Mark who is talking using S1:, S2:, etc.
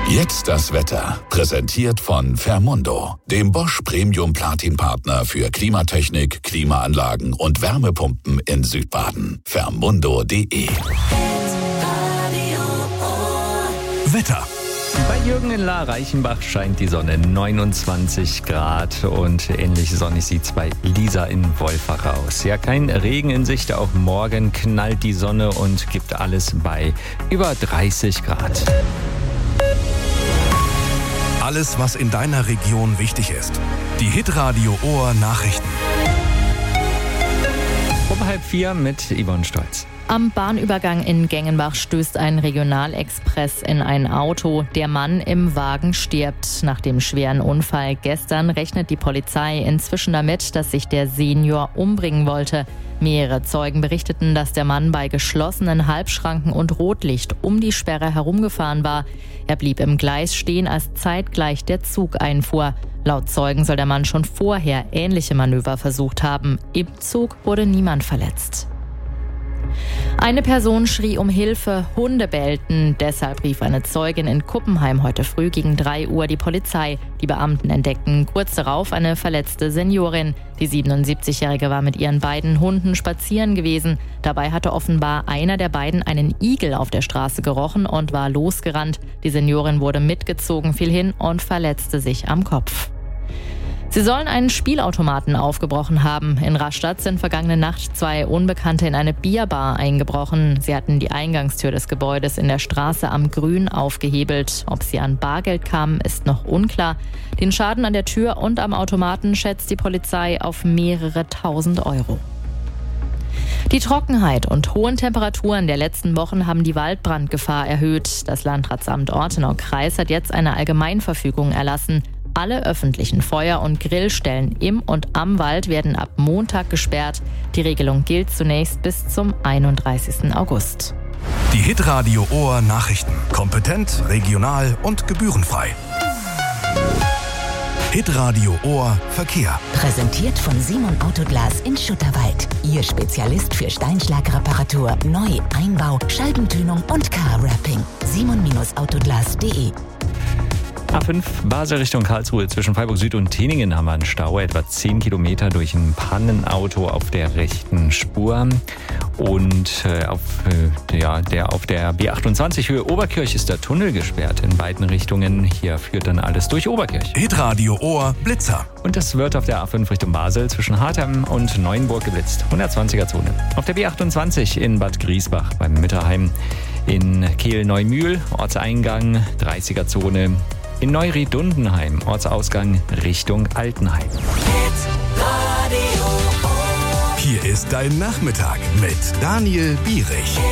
S1: Jetzt das Wetter. Präsentiert von Fermundo, dem Bosch Premium Platin Partner für Klimatechnik, Klimaanlagen und Wärmepumpen in Südbaden. Fermundo.de.
S2: Wetter.
S3: Bei Jürgen in La Reichenbach scheint die Sonne, 29 Grad und ähnlich sonnig sieht's bei Lisa in Wolfach aus. Ja, kein Regen in Sicht, auch morgen knallt die Sonne und gibt alles bei über 30 Grad.
S2: Alles, was in deiner Region wichtig ist. Die Hitradio Ohr Nachrichten.
S3: Um 3:30 mit Yvonne Stolz.
S4: Am Bahnübergang in Gengenbach stößt ein Regionalexpress in ein Auto. Der Mann im Wagen stirbt. Nach dem schweren Unfall gestern rechnet die Polizei inzwischen damit, dass sich der Senior umbringen wollte. Mehrere Zeugen berichteten, dass der Mann bei geschlossenen Halbschranken und Rotlicht um die Sperre herumgefahren war. Er blieb im Gleis stehen, als zeitgleich der Zug einfuhr. Laut Zeugen soll der Mann schon vorher ähnliche Manöver versucht haben. Im Zug wurde niemand verletzt. Eine Person schrie um Hilfe, Hunde bellten. Deshalb rief eine Zeugin in Kuppenheim heute früh gegen 3 Uhr die Polizei. Die Beamten entdeckten kurz darauf eine verletzte Seniorin. Die 77-Jährige war mit ihren beiden Hunden spazieren gewesen. Dabei hatte offenbar einer der beiden einen Igel auf der Straße gerochen und war losgerannt. Die Seniorin wurde mitgezogen, fiel hin und verletzte sich am Kopf. Sie sollen einen Spielautomaten aufgebrochen haben. In Rastatt sind vergangene Nacht 2 Unbekannte in eine Bierbar eingebrochen. Sie hatten die Eingangstür des Gebäudes in der Straße am Grün aufgehebelt. Ob sie an Bargeld kamen, ist noch unklar. Den Schaden an der Tür und am Automaten schätzt die Polizei auf mehrere tausend Euro. Die Trockenheit und hohen Temperaturen der letzten Wochen haben die Waldbrandgefahr erhöht. Das Landratsamt Ortenau-Kreis hat jetzt eine Allgemeinverfügung erlassen. Alle öffentlichen Feuer- und Grillstellen im und am Wald werden ab Montag gesperrt. Die Regelung gilt zunächst bis zum 31. August.
S2: Die Hitradio Ohr Nachrichten. Kompetent, regional und gebührenfrei. Hitradio Ohr Verkehr.
S5: Präsentiert von Simon Autoglas in Schutterwald. Ihr Spezialist für Steinschlagreparatur, Neu-, Einbau, Scheibentönung und Car-Wrapping. simon-autoglas.de.
S3: A5 Basel Richtung Karlsruhe. Zwischen Freiburg Süd und Teningen haben wir einen Stau, etwa 10 Kilometer durch ein Pannenauto auf der rechten Spur. Und auf der B28 Höhe Oberkirch ist der Tunnel gesperrt in beiden Richtungen. Hier führt dann alles durch Oberkirch.
S2: Hitradio Ohr Blitzer.
S3: Und das wird auf der A5 Richtung Basel zwischen Hartheim und Neuenburg geblitzt. 120er-Zone. Auf der B28 in Bad Griesbach beim Mitterheim. In Kehl-Neumühl, Ortseingang, 30er-Zone. In Neuried-Dundenheim, Ortsausgang Richtung Altenheim.
S2: Hier ist dein Nachmittag mit Daniel Bierich.